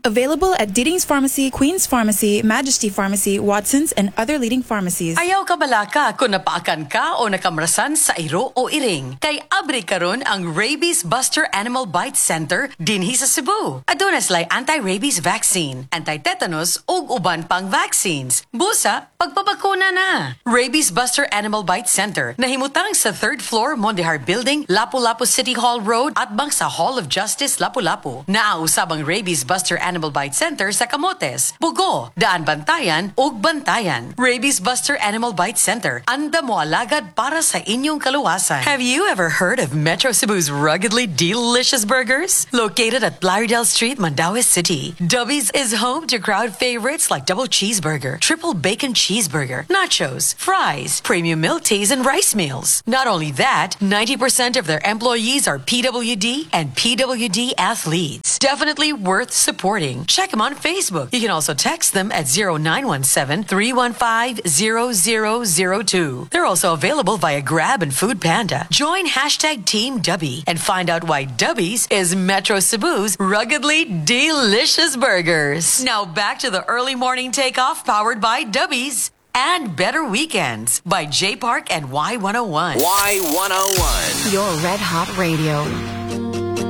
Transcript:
Available at Deedings Pharmacy, Queen's Pharmacy, Majesty Pharmacy, Watson's, and other leading pharmacies. Ayaw ka balaka kung napaakan ka o nakamrasan sa iro o iring. Kay abri karon ang Rabies Buster Animal Bite Center dinhi sa Cebu. Aduna sila'y anti-rabies vaccine, anti-tetanus ug uban pang vaccines. Busa, pagpabakuna na. Rabies Buster Animal Bite Center nahimutang sa 3rd floor Mondihar Building, Lapu-Lapu City Hall Road at bang sa Hall of Justice, Lapu-Lapu. Naausab ang Rabies Buster Animal Bite Center sa Camotes, Bugo, Daan Bantayan ug Bantayan. Rabies Buster Animal Bite Center, anda mo alagad para sa inyong kaluwasan. Have you ever heard of Metro Cebu's ruggedly delicious burgers? Located at Blaredale Street, Mandaue City, Dubby's is home to crowd favorites like double cheeseburger, triple bacon cheeseburger, nachos, fries, premium milk teas, and rice meals. Not only that, 90% of their employees are PWD and PWD athletes. Definitely worth supporting. Check them on Facebook. You can also text them at 0917-315-0002. They're also available via Grab and Food Panda. Join hashtag Team Dubby and find out why Dubby's is Metro Cebu's ruggedly delicious burgers. Now back to the early morning takeoff powered by Dubby's. And Better Weekends by J Park and Y101. Y101. Your Red Hot Radio.